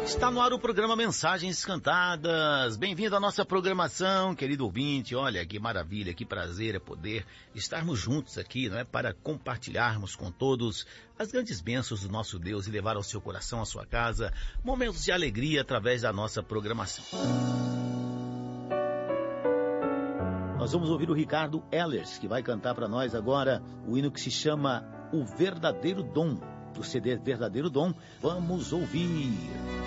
Está no ar o programa Mensagens Cantadas. Bem-vindo à nossa programação, querido ouvinte. Olha, que maravilha, que prazer é poder estarmos juntos aqui, não é? Para compartilharmos com todos as grandes bênçãos do nosso Deus e levar ao seu coração, à sua casa, momentos de alegria através da nossa programação. Nós vamos ouvir o Ricardo Ehlers, que vai cantar para nós agora o hino que se chama O Verdadeiro Dom, do CD Verdadeiro Dom. Vamos ouvir.